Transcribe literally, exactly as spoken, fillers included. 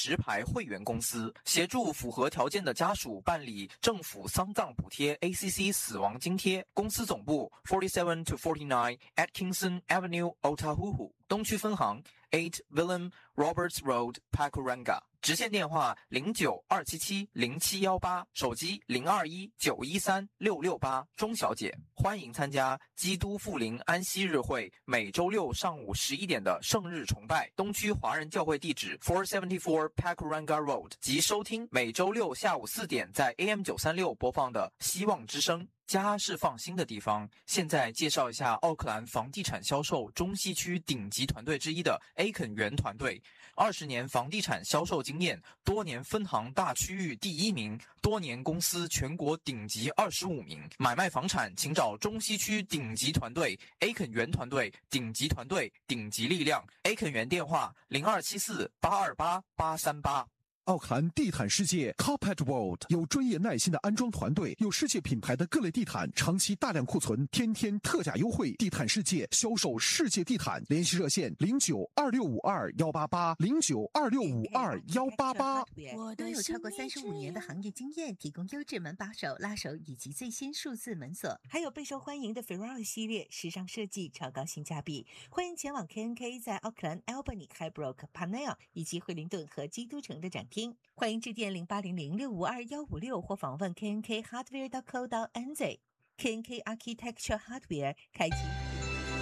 持牌会员公司，协助符合条件的家属办理政府丧葬补贴 A C C 死亡津贴。公司总部 forty-seven to forty-nine Atkinson Avenue, Otahuhu， 东区分行 eight Willem Roberts Road, Pakuranga。直线电话零九二七七零七一八，手机零二一九一三六六八。钟小姐，欢迎参加基督复临安息日会每周六上午十一点的圣日崇拜，东区华人教会地址 four seventy-four Pakuranga Road， 及收听每周六下午四点在 A M 九三六播放的希望之声。家是放心的地方。现在介绍一下奥克兰房地产销售中西区顶级团队之一的 A 肯园团队，二十年房地产销售经验，多年分行大区域第一名，多年公司全国顶级二十五名。买卖房产请找中西区顶级团队 A 肯园团队，顶级团队，顶级力量。A 肯园电话零二七四八二八八三八。 奥克兰地毯世界 Carpet World 有专业耐心的安装团队，有世界品牌的各类地毯，长期大量库存，天天特价优惠。地毯世界销售世界地毯，联系热线零九二六五二幺八八零九二六五二幺八八。 拥有超过三十五年的行业经验，提供优质门把手、拉手以及最新数字门锁，还有备受欢迎的 Ferrari 系列，时尚设计，超高性价比。欢迎前往 K N K 在奥克兰 Albany、Highbrook、Parnell 以及惠灵顿和基督城的展厅。欢迎致电零八零零六五二幺五六或访问 K N K Hardware dot co dot N Z。K N K Architecture Hardware 开启